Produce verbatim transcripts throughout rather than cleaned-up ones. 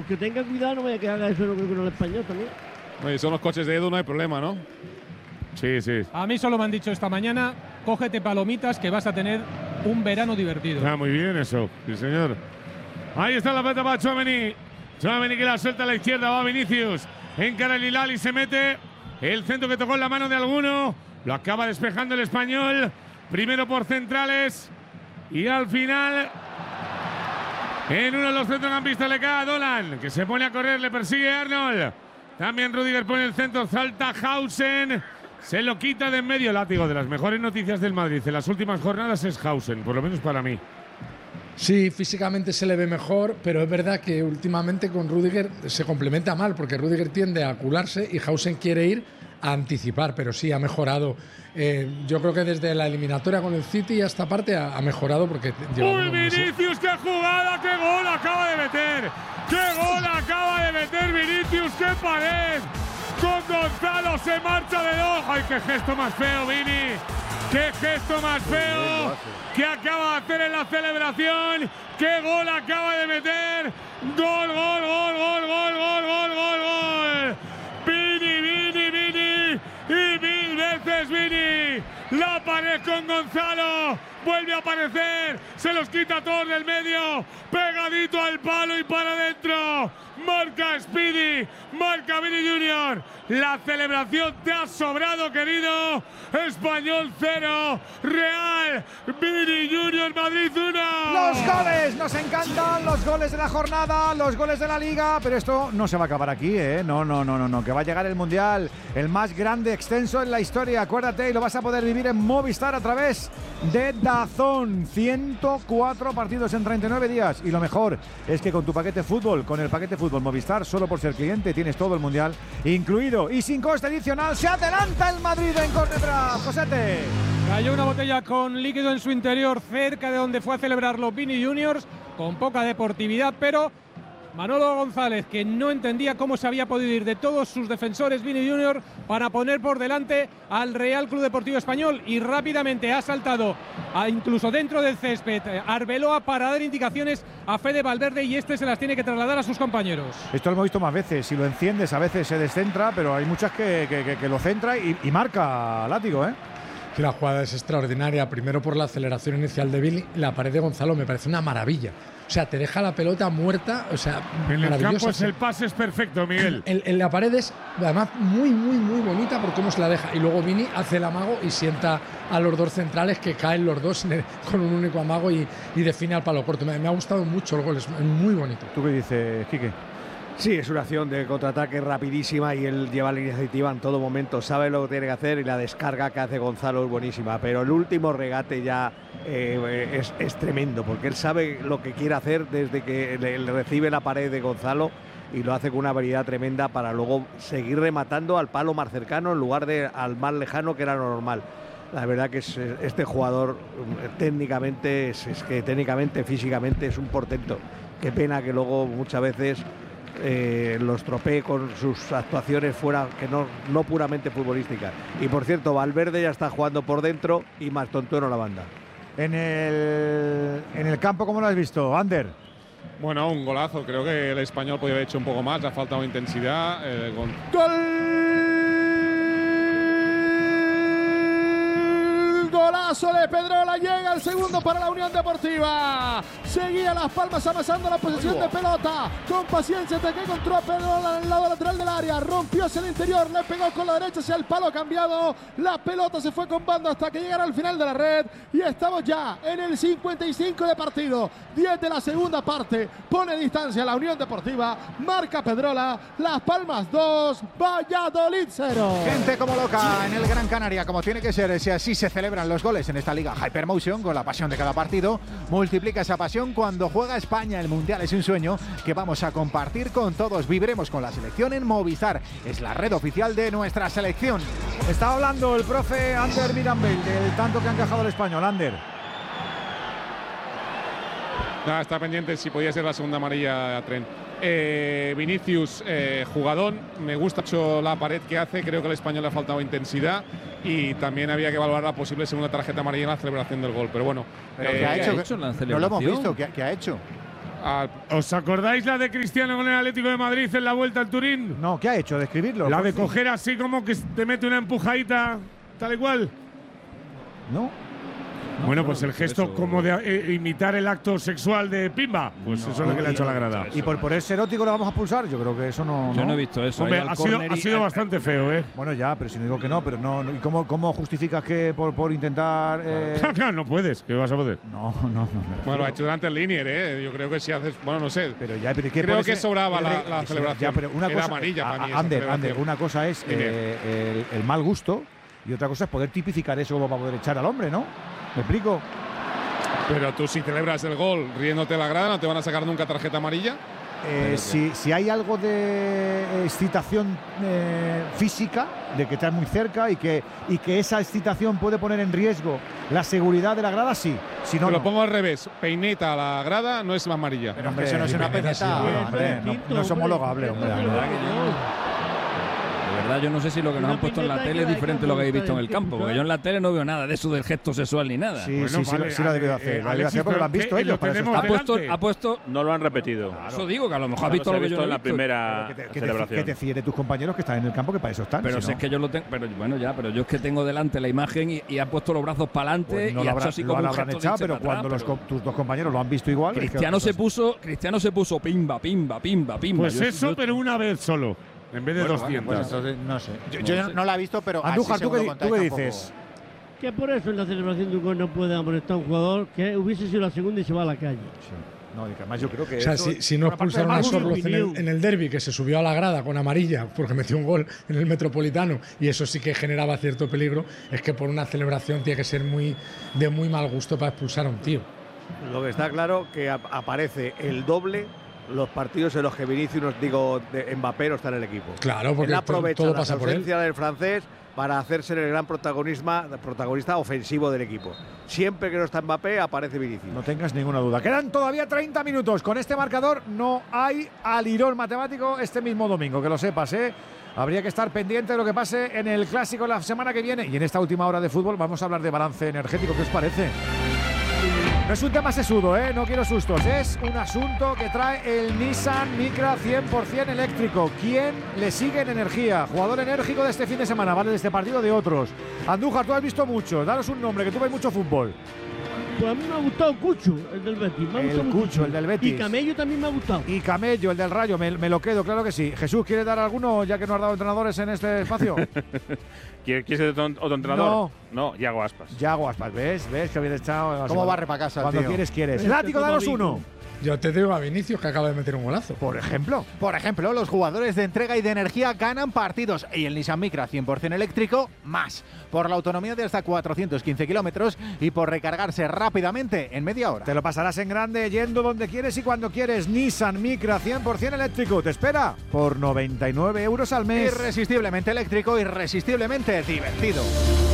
Porque tenga cuidado, no vaya que haga eso con el español también. Oye, son los coches de Edu, no hay problema, ¿no? Sí, sí. A mí solo me han dicho esta mañana, cógete palomitas que vas a tener un verano divertido. Ah, muy bien eso, sí señor. Ahí está la pelota para Tchouaméni. Tchouaméni que la suelta a la izquierda, va Vinicius. Encara el Hilal y se mete. El centro que tocó en la mano de alguno. Lo acaba despejando el español. Primero por centrales. Y al final, en uno de los centrocampistas le cae a Dolan, que se pone a correr, le persigue Arnold. También Rüdiger pone el centro, salta Hausen. Se lo quita de en medio. Látigo, de las mejores noticias del Madrid en las últimas jornadas es Hausen, por lo menos para mí. Sí, físicamente se le ve mejor, pero es verdad que últimamente con Rüdiger se complementa mal, porque Rüdiger tiende a cularse y Hausen quiere ir a anticipar, pero sí ha mejorado. Eh, yo creo que desde la eliminatoria con el City a esta parte ha, ha mejorado porque lleva ¡Uy, Vinicius, qué jugada! ¡Qué gol acaba de meter! ¡Qué gol acaba de meter Vinicius! ¡Qué pared! Con Gonzalo se marcha de dos. ¡Ay, qué gesto más feo, Vini! ¡Qué gesto más feo que acaba de hacer en la celebración! ¡Qué gol acaba de meter! ¡Gol, gol, gol, gol, gol, gol, gol, gol, gol! ¡Vini, Vini, Vini! ¡Y mil veces Vini! ¡La pared con Gonzalo! ¡Vuelve a aparecer! ¡Se los quita todos del medio! ¡Pegadito al palo y para adentro! ¡Marca Speedy! ¡Marca Vini Junior! La celebración te ha sobrado, querido. Español cero, Real Vini Junior Madrid uno. Los goles nos encantan, los goles de la jornada, los goles de la Liga, pero esto no se va a acabar aquí, ¿eh? No, no, no, no, no, que va a llegar el Mundial, el más grande, extenso en la historia, acuérdate, y lo vas a poder vivir en Movistar a través de DAZN. ciento cuatro partidos en treinta y nueve días, y lo mejor es que con tu paquete fútbol, con el paquete fútbol Movistar, solo por ser cliente tienes todo el Mundial incluido y sin coste adicional. Se adelanta el Madrid en córner, Josete. Cayó una botella con líquido en su interior cerca de donde fue a celebrarlo Vini Juniors, con poca deportividad, pero Manolo González, que no entendía cómo se había podido ir de todos sus defensores Vini Junior para poner por delante al Real Club Deportivo Español, y rápidamente ha saltado a, incluso dentro del césped, Arbeloa, para dar indicaciones a Fede Valverde, y este se las tiene que trasladar a sus compañeros. Esto lo hemos visto más veces, si lo enciendes a veces se descentra, pero hay muchas que, que, que, que lo centra y, y marca Látigo, ¿eh? La jugada es extraordinaria, primero por la aceleración inicial de Vini. La pared de Gonzalo me parece una maravilla. O sea, te deja la pelota muerta, o sea, en el campo es el pase es perfecto, Miguel. En, en la pared es además muy, muy, muy bonita por cómo se la deja. Y luego Vini hace el amago y sienta a los dos centrales, que caen los dos con un único amago y, y define al palo corto. Me, me ha gustado mucho el gol, es muy bonito. ¿Tú qué dices, Quique? Sí, es una acción de contraataque rapidísima y él lleva la iniciativa en todo momento, sabe lo que tiene que hacer, y la descarga que hace Gonzalo es buenísima, pero el último regate ya eh, es, es tremendo, porque él sabe lo que quiere hacer desde que le, le recibe la pared de Gonzalo, y lo hace con una habilidad tremenda para luego seguir rematando al palo más cercano en lugar de al más lejano, que era lo normal. La verdad que es, este jugador técnicamente, es, es que técnicamente, físicamente es un portento. Qué pena que luego muchas veces Eh, los tropee con sus actuaciones fuera, que no, no puramente futbolísticas. Y por cierto, Valverde ya está jugando por dentro y más tontueno la banda. En el, en el campo, ¿cómo lo has visto, Ander? Bueno, un golazo. Creo que el español podía haber hecho un poco más. Le ha faltado intensidad. Eh, con... ¡Gol! Golazo de Pedrola, llega el segundo para la Unión Deportiva. Seguía Las Palmas amasando la posesión de pelota. Con paciencia hasta que encontró a Pedrola en el lado lateral del área. Rompió hacia el interior, le pegó con la derecha hacia el palo cambiado. La pelota se fue con banda hasta que llegara al final de la red. Y estamos ya en el cincuenta y cinco de partido. diez de la segunda parte. Pone distancia la Unión Deportiva. Marca Pedrola. Las Palmas dos, Valladolid cero. Gente como loca en el Gran Canaria, como tiene que ser, si así se celebran los goles en esta liga Hypermotion, con la pasión de cada partido. Multiplica esa pasión cuando juega España. El Mundial es un sueño que vamos a compartir con todos. Viviremos con la selección en Movistar. Es la red oficial de nuestra selección. Estaba hablando el profe Ander Mirambel del tanto que ha encajado el español. Ander. Nada, está pendiente si podía ser la segunda amarilla a Tren. Eh, Vinicius, eh, jugadón, me gusta mucho la pared que hace, creo que al español le ha faltado intensidad, y también había que evaluar la posible segunda tarjeta amarilla en la celebración del gol, pero bueno. ¿Pero eh, qué ha hecho? ¿Qué ha hecho en la No lo hemos celebración? visto, ¿qué, qué ha hecho? A, ¿Os acordáis la de Cristiano con el Atlético de Madrid en la Vuelta al Turín? No, ¿qué ha hecho? ¿Describirlo? La de coger así como que te mete una empujadita, tal y cual. No. No, bueno, pues el gesto eso, como de eh, imitar el acto sexual de Pimba. Pues no, eso es lo que le ha hecho la grada. ¿Y por ponerse erótico le vamos a pulsar? Yo creo que eso no… Yo no, no he visto eso. Hombre, ha sido, ha sido bastante feo, ¿eh? Bueno, ya, pero si no digo que no, pero no… ¿Y cómo, cómo justificas que por, por intentar… Eh… Claro, no puedes, que vas a poder. No, no, no. Bueno, lo ha hecho delante el Linier, ¿eh? Yo creo que si haces… Bueno, no sé. Pero ya, pero ¿qué creo que sobraba el, la, la celebración. Ya, pero una Era cosa… amarilla para mí. Ander, Ander, una cosa es eh, el, el mal gusto y otra cosa es poder tipificar eso como para poder echar al hombre, ¿no? ¿Me explico? Pero tú si celebras el gol riéndote la grada, ¿no te van a sacar nunca tarjeta amarilla? Eh, si, si hay algo de excitación eh, física, de que estás muy cerca y que, y que esa excitación puede poner en riesgo la seguridad de la grada, sí. Si no, Te lo no. pongo al revés. Peineta a la grada no es más amarilla. Pero hombre, eso no es una peineta. No, no es homologable, hombre. La verdad que yo… De verdad, yo no sé si lo que nos han puesto en la tele es diferente a lo que habéis visto en el campo, porque yo en la tele no veo nada de eso del gesto sexual ni nada. Sí, bueno, sí, vale, sí, sí lo ha debido hacer. Eh, lo ha debido hacer porque lo han visto ellos. Para eso ha, puesto, ha puesto… No lo han repetido. Claro. Eso digo, que a lo mejor ha no visto lo que yo no en la visto. primera que te, que celebración. Te, que te fíes de tus compañeros que están en el campo, que para eso están. Pero si si no. es que yo lo tengo… Pero bueno, ya, pero yo es que tengo delante la imagen y, y ha puesto los brazos para adelante pues no y lo ha habrá, hecho así lo como un habrán gesto echado, de pero atrás, cuando los, pero tus dos compañeros lo han visto igual… Cristiano se puso Cristiano se puso pimba, pimba, pimba, pimba. Pues yo, eso, yo, pero una vez solo. En vez de bueno, doscientos. Bueno, pues entonces, no sé. Yo, no, yo sé. no la he visto, pero Andújar, así ¿tú qué, contáis, ¿tú qué tampoco… dices? Que por eso en la celebración de un gol no puede amonestar a un jugador que hubiese sido la segunda y se va a la calle. Sí. No, y que además yo creo que… O sea, si, si no expulsaron a Sorloz en el, en el derbi, que se subió a la grada con amarilla porque metió un gol en el Metropolitano y eso sí que generaba cierto peligro, es que por una celebración tiene que ser muy de muy mal gusto para expulsar a un tío. Lo que está claro que ap aparece el doble los partidos en los que Vinicius, nos digo, de Mbappé no está en el equipo. Claro, porque él aprovecha todo la pasa por él. ausencia del francés para hacerse el gran protagonista, protagonista ofensivo del equipo. Siempre que no está Mbappé, aparece Vinicius. No tengas ninguna duda. Quedan todavía treinta minutos. Con este marcador no hay alirón matemático este mismo domingo, que lo sepas, ¿eh? Habría que estar pendiente de lo que pase en el Clásico la semana que viene. Y en esta última hora de fútbol vamos a hablar de balance energético. ¿Qué os parece? No es un tema sesudo, ¿eh? No quiero sustos. Es un asunto que trae el Nissan Micra cien por cien eléctrico. ¿Quién le sigue en energía? Jugador enérgico de este fin de semana, ¿vale? De este partido, de otros. Andújar, tú has visto mucho. Danos un nombre, que tú ves mucho fútbol. Pues a mí me ha gustado Cucho, el del Betis. Me ha el gustado Cucho, muchísimo. el del Betis. Y Camello también me ha gustado. Y Camello, el del Rayo, me, me lo quedo, claro que sí. Jesús, ¿quieres dar alguno, ya que no has dado entrenadores en este espacio? ¿Quieres otro, otro entrenador? No. No, Yago Aspas. Yago Aspas, ¿ves? ¿Ves que habías echado? ¿Cómo barre para casa, Cuando tío? quieres, quieres. Látigo, danos uno. Yo te digo a Vinicius, que acaba de meter un golazo. Por ejemplo. Por ejemplo, los jugadores de entrega y de energía ganan partidos y el Nissan Micra cien por cien eléctrico más, por la autonomía de hasta cuatrocientos quince kilómetros y por recargarse rápidamente en media hora. Te lo pasarás en grande yendo donde quieres y cuando quieres. Nissan Micra cien por cien eléctrico. Te espera por noventa y nueve euros al mes. Irresistiblemente eléctrico, irresistiblemente divertido.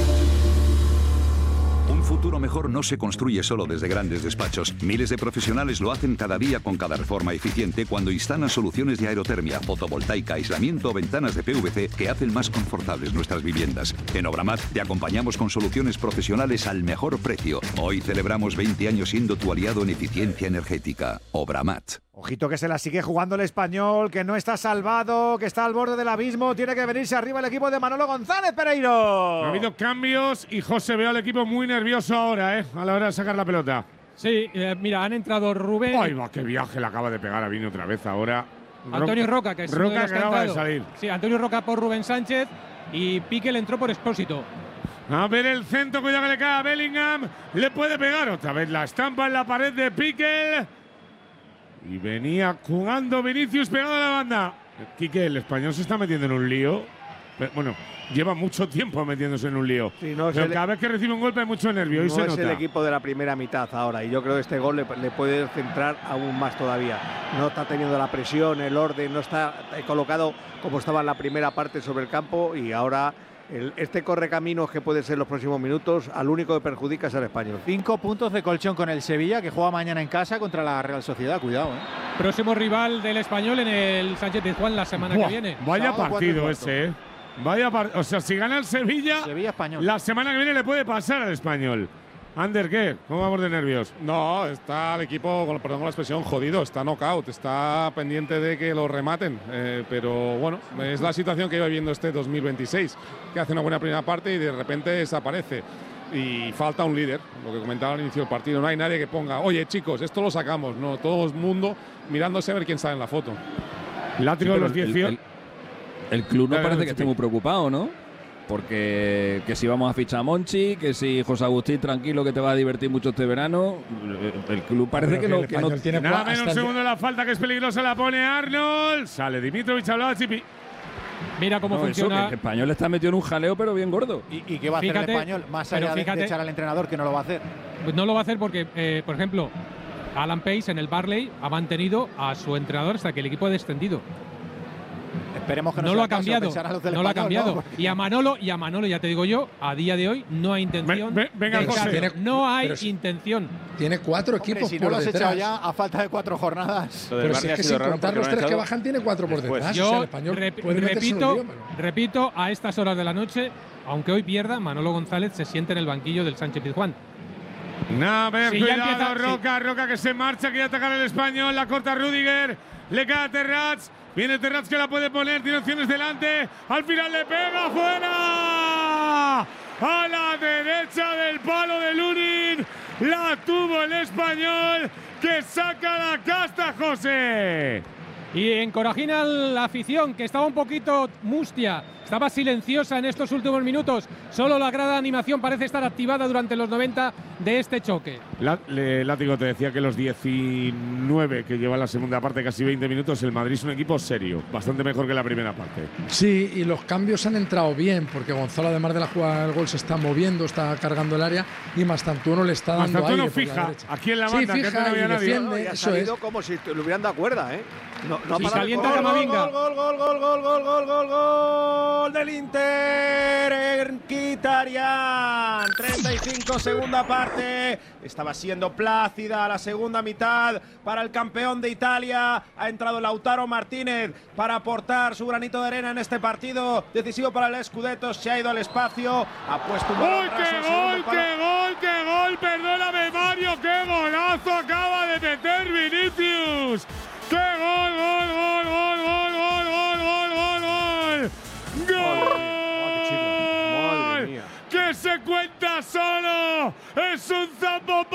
Un futuro mejor no se construye solo desde grandes despachos. Miles de profesionales lo hacen cada día con cada reforma eficiente cuando instalan soluciones de aerotermia, fotovoltaica, aislamiento o ventanas de P V C que hacen más confortables nuestras viviendas. En Obramat te acompañamos con soluciones profesionales al mejor precio. Hoy celebramos veinte años siendo tu aliado en eficiencia energética. Obramat. Ojito que se la sigue jugando el Español, que no está salvado, que está al borde del abismo. Tiene que venirse arriba el equipo de Manolo González Pereiro. Ha habido cambios y José veo al equipo muy nervioso ahora, ¿eh? A la hora de sacar la pelota. Sí, eh, mira, han entrado Rubén. ¡Ay, va! ¡Qué viaje le acaba de pegar a Vini otra vez ahora! Antonio Roca, que es uno de Roca los que acaba de entrado. salir. Sí, Antonio Roca por Rubén Sánchez y Piqué le entró por Expósito. A ver el centro, cuidado que le cae a Bellingham. Le puede pegar otra vez la estampa en la pared de Piqué. Y venía jugando Vinicius pegado a la banda. Quique, el español se está metiendo en un lío. Bueno, lleva mucho tiempo metiéndose en un lío. Sí, no, pero el, cada vez que recibe un golpe hay mucho nervio. No y se es nota. el equipo de la primera mitad ahora. Y yo creo que este gol le, le puede centrar aún más todavía. No está teniendo la presión, el orden, no está colocado como estaba en la primera parte sobre el campo. Y ahora el, este correcaminos que puede ser los próximos minutos, al único que perjudica es al español. Cinco puntos de colchón con el Sevilla, que juega mañana en casa contra la Real Sociedad. Cuidado, ¿eh? Próximo rival del español en el Sánchez Pizjuán la semana Buah, que viene. Vaya Sábado, partido ese, ¿eh? Vaya par o sea, si gana el Sevilla, Sevilla español. La semana que viene le puede pasar al español. Ander, ¿qué? ¿Cómo vamos de nervios? No, está el equipo, con, perdón con la expresión, jodido, está knockout, está pendiente de que lo rematen. Eh, pero bueno, es la situación que iba viviendo este dos mil veintiséis, que hace una buena primera parte y de repente desaparece. Y falta un líder, lo que comentaba al inicio del partido. No hay nadie que ponga, oye chicos, esto lo sacamos. No, todo el mundo mirándose a ver quién sale en la foto. Látigo de los dieciocho. El, el, el club no parece que esté muy preocupado, ¿no? Porque que si vamos a fichar a Monchi, que si José Agustín tranquilo que te va a divertir mucho este verano, el club parece que, que, no, que no tiene. Nada menos un segundo la falta que es peligrosa, la pone Arnold. Sale Dimitrovic, hablaba Chipi. Mira cómo no, funciona. Eso, que el Español está metido en un jaleo, pero bien gordo. ¿Y, y qué va a fíjate, hacer el Español? Más allá fíjate, de echar al entrenador, que no lo va a hacer. Pues no lo va a hacer porque, eh, por ejemplo, Alan Pace en el Barley ha mantenido a su entrenador hasta que el equipo ha descendido. Esperemos que no, no lo ha caso, cambiado, no español, lo ha cambiado. ¿no? Y a Manolo, y a Manolo, ya te digo yo, a día de hoy no hay intención. Ve, ve, venga, de José. tiene, no hay si, intención. Tiene cuatro Hombre, equipos si por no lo has detrás. echado ya a falta de cuatro jornadas. Pero si es que sin contar los tres que bajan tiene cuatro por detrás. Yo o sea, el Español rep puede repito, lío, pero... repito, a estas horas de la noche, aunque hoy pierda, Manolo González se siente en el banquillo del Sánchez Pizjuán. No, a ver, sí, cuidado, empieza, Roca, sí. Roca que se marcha, quiere atacar el Español, la corta Rüdiger, le cae a Terrats, viene Terrats que la puede poner, tiene opciones delante, al final le pega, fuera, a la derecha del palo de Lunin, la tuvo el Español, que saca la casta, José. Y encorajina la afición, que estaba un poquito mustia, estaba silenciosa en estos últimos minutos. Solo la grada de animación parece estar activada durante los noventa de este choque. Látigo, te decía que los diecinueve que lleva la segunda parte, casi veinte minutos, el Madrid es un equipo serio, bastante mejor que la primera parte. Sí, y los cambios han entrado bien, porque Gonzalo, además de la jugada del gol, se está moviendo, está cargando el área, y Mastantuono le está dando Mastantuono aire fija aquí en la banda, sí, que fija no había y nadie. defiende, No, y ha eso salido es. como si le hubieran dado cuerda, ¿eh? No, no y ha calienta gol, Camavinga. Gol, gol, gol, gol, gol, gol, gol, gol del Inter en Mkhitaryan. treinta y cinco, segunda parte. Estaba siendo plácida la segunda mitad para el campeón de Italia. Ha entrado Lautaro Martínez para aportar su granito de arena en este partido decisivo para el Scudetto. Se ha ido al espacio, ha puesto un ¡Uy, qué gol, qué gol, qué gol! Perdóname, Mario, qué golazo acaba de meter Vinicius. ¡Qué gol, gol, gol, gol, gol, gol, gol, gol, gol! ¡Gol! ¡Gol! ¡Que se cuenta solo! ¡Es un zambo!